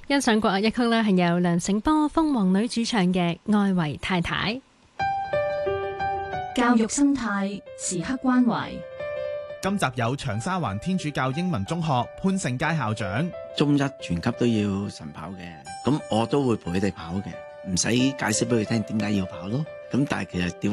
欣賞國樂一曲呢，係由梁醒波鳳凰女主唱嘅《愛為太太》。 教育生態時刻關懷。 今集有長沙灣天主教英文中學潘聖佳校長。 中一全級都要晨跑嘅，咁我都會陪佢哋跑嘅，唔使解釋俾佢聽點解要跑咯。咁但係其實調